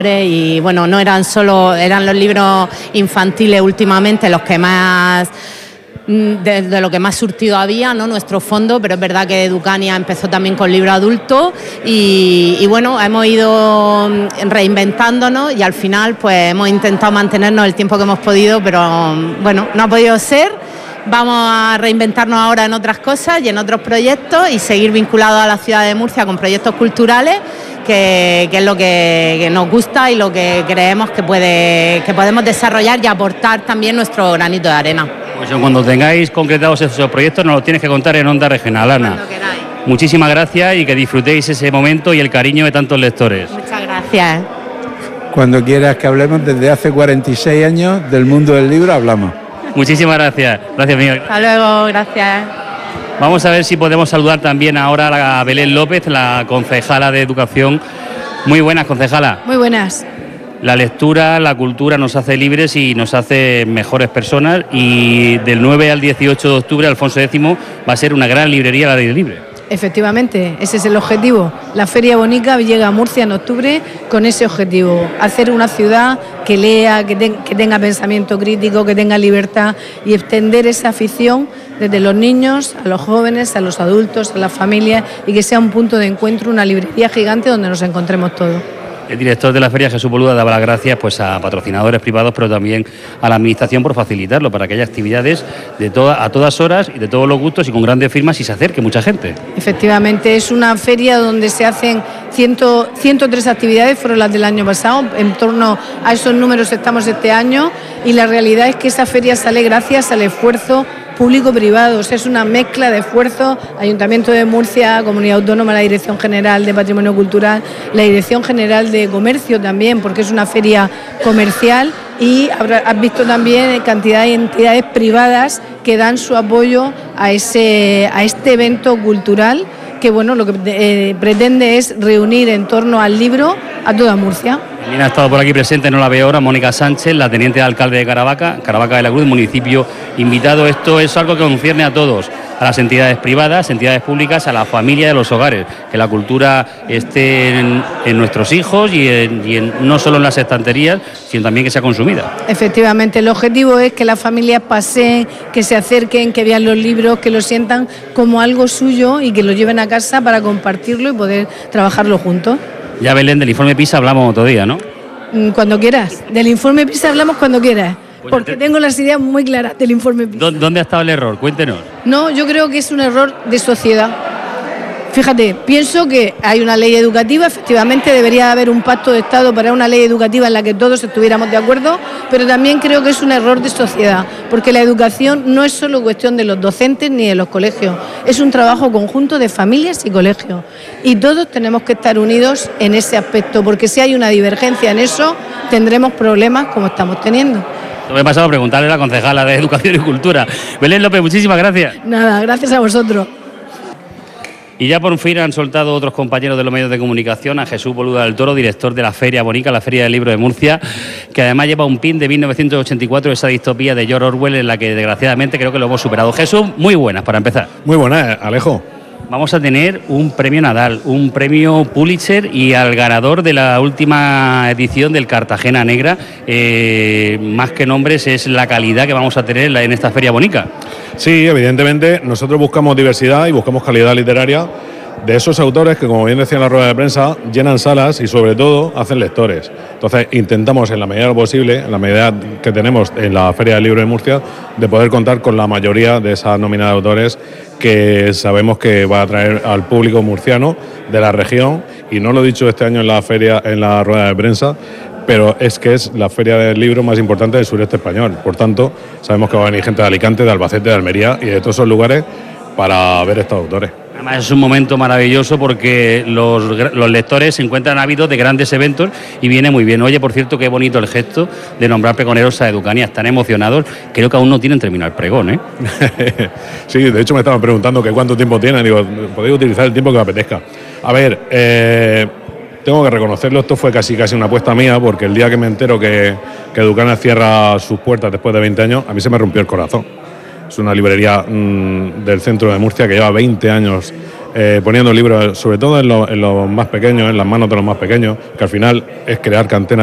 Y bueno, no eran solo, eran los libros infantiles últimamente los que más, de lo que más surtido había, ¿no? Nuestro fondo, pero es verdad que Educania empezó también con libros adultos y bueno, hemos ido reinventándonos y al final pues hemos intentado mantenernos el tiempo que hemos podido, pero bueno, no ha podido ser. Vamos a reinventarnos ahora en otras cosas y en otros proyectos y seguir vinculados a la ciudad de Murcia con proyectos culturales, que es lo que nos gusta y lo que creemos que podemos desarrollar y aportar también nuestro granito de arena. Pues cuando tengáis concretados esos proyectos nos los tienes que contar en Onda Regional, Ana. Cuando queráis. Muchísimas gracias y que disfrutéis ese momento y el cariño de tantos lectores. Muchas gracias. Cuando quieras que hablemos, desde hace 46 años del mundo del libro hablamos. Muchísimas gracias. Gracias, Miguel. Hasta luego, gracias. Vamos a ver si podemos saludar también ahora a Belén López, la concejala de Educación. Muy buenas, concejala. Muy buenas. La lectura, la cultura nos hace libres y nos hace mejores personas y del 9 al 18 de octubre Alfonso X va a ser una gran librería al aire libre. Efectivamente, ese es el objetivo. La Feria Bonica llega a Murcia en octubre con ese objetivo, hacer una ciudad que lea, que tenga pensamiento crítico, que tenga libertad y extender esa afición desde los niños a los jóvenes, a los adultos, a las familias y que sea un punto de encuentro, una librería gigante donde nos encontremos todos. El director de la feria, Jesús Boluda, daba las gracias pues a patrocinadores privados, pero también a la administración por facilitarlo, para que haya actividades a todas horas y de todos los gustos y con grandes firmas y se acerque mucha gente. Efectivamente, es una feria donde se hacen 103 actividades, fueron las del año pasado, en torno a esos números estamos este año y la realidad es que esa feria sale gracias al esfuerzo público-privado, o sea, es una mezcla de esfuerzos, Ayuntamiento de Murcia, Comunidad Autónoma, la Dirección General de Patrimonio Cultural, la Dirección General de Comercio también, porque es una feria comercial y has visto también cantidad de entidades privadas que dan su apoyo a este evento cultural que bueno, lo que pretende es reunir en torno al libro a toda Murcia. También ha estado por aquí presente, no la veo ahora, Mónica Sánchez, la teniente de alcalde de Caravaca de la Cruz, municipio invitado. Esto es algo que concierne a todos, a las entidades privadas, entidades públicas, a la familia de los hogares, que la cultura esté en nuestros hijos y no solo en las estanterías, sino también que sea consumida. Efectivamente, el objetivo es que las familias paseen, que se acerquen, que vean los libros, que lo sientan como algo suyo y que lo lleven a casa para compartirlo y poder trabajarlo juntos. Ya, Belén, del informe PISA hablamos otro día, ¿no? Cuando quieras. Del informe PISA hablamos cuando quieras. Porque tengo las ideas muy claras del informe PISA. ¿Dónde ha estado el error? Cuéntenos. No, yo creo que es un error de sociedad. Fíjate, pienso que hay una ley educativa, efectivamente debería haber un pacto de Estado para una ley educativa en la que todos estuviéramos de acuerdo, pero también creo que es un error de sociedad, porque la educación no es solo cuestión de los docentes ni de los colegios, es un trabajo conjunto de familias y colegios. Y todos tenemos que estar unidos en ese aspecto, porque si hay una divergencia en eso, tendremos problemas como estamos teniendo. Me he pasado a preguntarle a la concejala de Educación y Cultura. Belén López, muchísimas gracias. Nada, gracias a vosotros. Y ya por fin han soltado otros compañeros de los medios de comunicación a Jesús Boluda del Toro, director de la Feria Bonica, la Feria del Libro de Murcia, que además lleva un pin de 1984, esa distopía de George Orwell en la que desgraciadamente creo que lo hemos superado. Jesús, muy buenas para empezar. Muy buenas, Alejo. Vamos a tener un premio Nadal, un premio Pulitzer y al ganador de la última edición del Cartagena Negra. Más que nombres es la calidad que vamos a tener en esta Feria Bonica. Sí, evidentemente nosotros buscamos diversidad y buscamos calidad literaria de esos autores que, como bien decía en la rueda de prensa, llenan salas y sobre todo hacen lectores. Entonces intentamos en la medida de lo posible, en la medida que tenemos en la Feria del Libro de Murcia, de poder contar con la mayoría de esa nómina de autores que sabemos que va a atraer al público murciano de la región, y no lo he dicho este año en la feria, en la rueda de prensa, pero es que es la feria del libro más importante del sureste español. Por tanto, sabemos que va a venir gente de Alicante, de Albacete, de Almería y de todos esos lugares para ver estos autores. Además es un momento maravilloso porque los lectores se encuentran ávidos de grandes eventos y viene muy bien. Oye, por cierto, qué bonito el gesto de nombrar pregoneros a Educania. Están emocionados. Creo que aún no tienen terminado el pregón, ¿eh? Sí, de hecho me estaban preguntando que cuánto tiempo tienen. Digo, podéis utilizar el tiempo que os apetezca. A ver, tengo que reconocerlo, esto fue casi una apuesta mía, porque el día que me entero que Educania cierra sus puertas después de 20 años, a mí se me rompió el corazón. Es una librería del centro de Murcia que lleva 20 años poniendo libros, sobre todo en los más pequeños, en las manos de los más pequeños, que al final es crear canteras